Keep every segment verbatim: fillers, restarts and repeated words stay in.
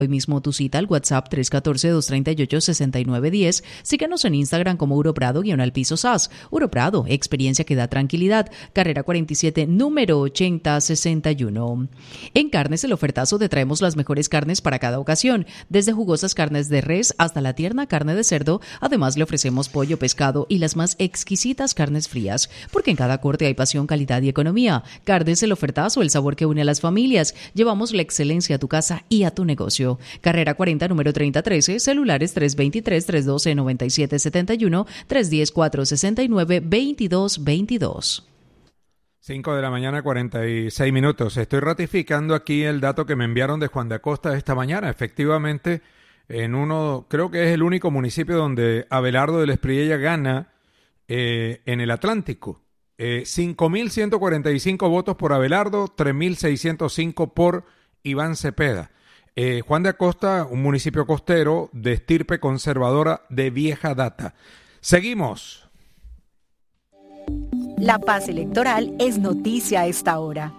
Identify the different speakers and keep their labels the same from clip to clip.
Speaker 1: Hoy mismo tu cita al WhatsApp tres uno cuatro, dos tres ocho, seis nueve uno cero. Síguenos en Instagram como Uroprado guión al piso S A S. Uroprado, experiencia que da tranquilidad. Carrera cuarenta y siete, número ochenta sesenta y uno. En Carnes, el ofertazo, te traemos las mejores carnes para cada ocasión. Desde jugosas carnes de res hasta la tierna carne de cerdo. Además, le ofrecemos pollo, pescado y las más exquisitas carnes frías. Porque en cada corte hay pasión, calidad y economía. Carnes, el ofertazo, el sabor que une a las familias. Llevamos la excelencia a tu casa y a tu negocio. Carrera cuarenta, número treinta trece, celulares tres dos tres, tres uno dos, nueve siete siete uno, tres uno cero, cuatro seis nueve, dos dos dos dos.
Speaker 2: cinco de la mañana, cuarenta y seis minutos. Estoy ratificando aquí el dato que me enviaron de Juan de Acosta esta mañana. Efectivamente, en uno, creo que es el único municipio donde Abelardo de la Espriella gana eh, en el Atlántico. Eh, cinco mil ciento cuarenta y cinco votos por Abelardo, tres mil seiscientos cinco por Iván Cepeda. Eh, Juan de Acosta, un municipio costero de estirpe conservadora de vieja data. Seguimos.
Speaker 3: La paz electoral es noticia a esta hora.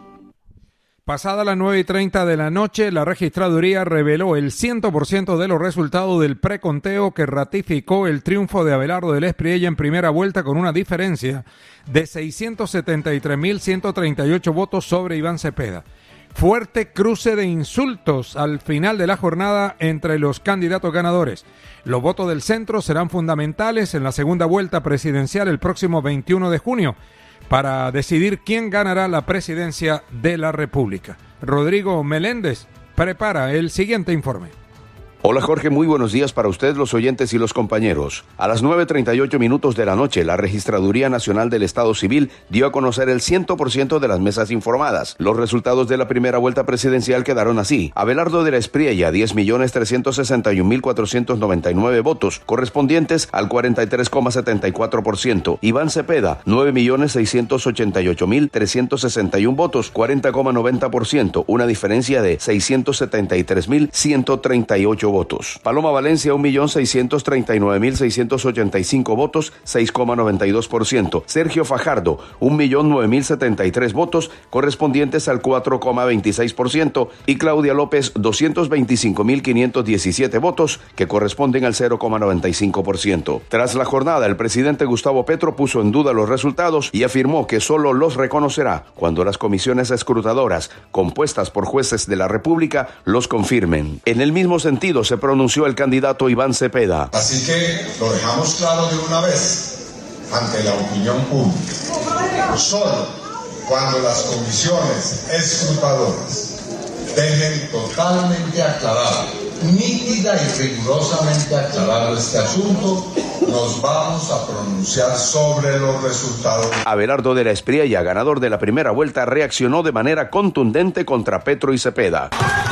Speaker 2: Pasada las nueve y treinta de la noche, la registraduría reveló el cien por ciento de los resultados del preconteo que ratificó el triunfo de Abelardo de la Espriella en primera vuelta con una diferencia de seiscientos setenta y tres mil ciento treinta y ocho votos sobre Iván Cepeda. Fuerte cruce de insultos al final de la jornada entre los candidatos ganadores. Los votos del centro serán fundamentales en la segunda vuelta presidencial el próximo veintiuno de junio para decidir quién ganará la presidencia de la República. Rodrigo Meléndez prepara el siguiente informe.
Speaker 4: Hola Jorge, muy buenos días para usted, los oyentes y los compañeros. A las nueve treinta y ocho minutos de la noche, la Registraduría Nacional del Estado Civil dio a conocer el cien por ciento de las mesas informadas. Los resultados de la primera vuelta presidencial quedaron así. Abelardo de la Espriella, diez millones trescientos sesenta y un mil cuatrocientos noventa y nueve votos, correspondientes al cuarenta y tres coma setenta y cuatro por ciento. Iván Cepeda, nueve millones seiscientos ochenta y ocho mil trescientos sesenta y uno votos, cuarenta coma noventa por ciento, una diferencia de seiscientos setenta y tres mil ciento treinta y ocho votos. Paloma Valencia, un millón seiscientos treinta y nueve mil seiscientos ochenta y cinco votos, seis coma noventa y dos por ciento. Sergio Fajardo, un millón nueve mil setenta y tres votos, correspondientes al cuatro coma veintiséis por ciento. Y Claudia López, doscientos veinticinco mil quinientos diecisiete votos, que corresponden al cero coma noventa y cinco por ciento. Tras la jornada, el presidente Gustavo Petro puso en duda los resultados y afirmó que solo los reconocerá cuando las comisiones escrutadoras, compuestas por jueces de la República, los confirmen. En el mismo sentido, se pronunció el candidato Iván Cepeda.
Speaker 5: Así que lo dejamos claro de una vez ante la opinión pública. Solo cuando las comisiones escrutadoras dejen totalmente aclarado, nítida y rigurosamente aclarado este asunto, nos vamos a pronunciar sobre los resultados.
Speaker 4: Abelardo de la Espriella, ganador de la primera vuelta, reaccionó de manera contundente contra Petro y Cepeda.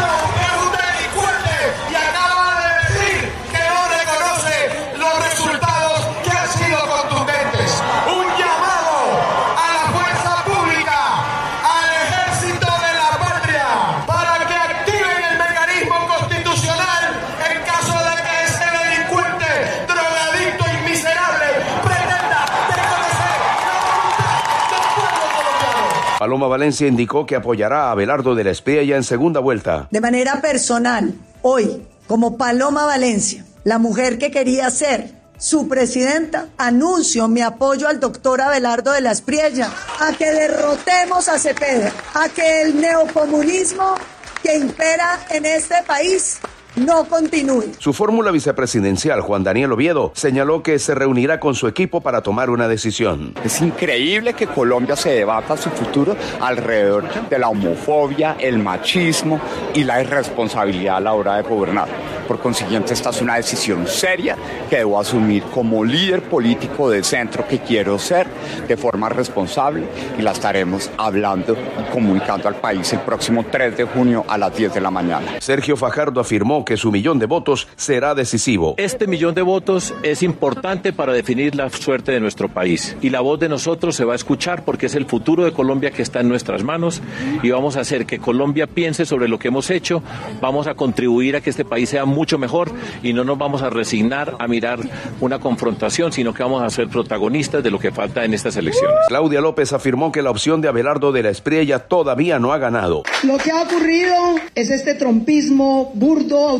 Speaker 4: Paloma Valencia indicó que apoyará a Abelardo de la Espriella en segunda vuelta.
Speaker 6: De manera personal, hoy, como Paloma Valencia, la mujer que quería ser su presidenta, anuncio mi apoyo al doctor Abelardo de la Espriella, a que derrotemos a Cepeda, a que el neocomunismo que impera en este país no continúe.
Speaker 4: Su fórmula vicepresidencial, Juan Daniel Oviedo, señaló que se reunirá con su equipo para tomar una decisión.
Speaker 7: Es increíble que Colombia se debata su futuro alrededor de la homofobia, el machismo y la irresponsabilidad a la hora de gobernar. Por consiguiente, esta es una decisión seria que debo asumir como líder político de centro que quiero ser de forma responsable, y la estaremos hablando y comunicando al país el próximo tres de junio a las diez de la mañana.
Speaker 4: Sergio Fajardo afirmó que su millón de votos será decisivo.
Speaker 8: Este millón de votos es importante para definir la suerte de nuestro país, y la voz de nosotros se va a escuchar porque es el futuro de Colombia que está en nuestras manos, y vamos a hacer que Colombia piense sobre lo que hemos hecho. Vamos a contribuir a que este país sea mucho mejor y no nos vamos a resignar a mirar una confrontación, sino que vamos a ser protagonistas de lo que falta en estas elecciones.
Speaker 4: Claudia López afirmó que la opción de Abelardo de la Espriella todavía no ha ganado.
Speaker 9: Lo que ha ocurrido es este trompismo burdo,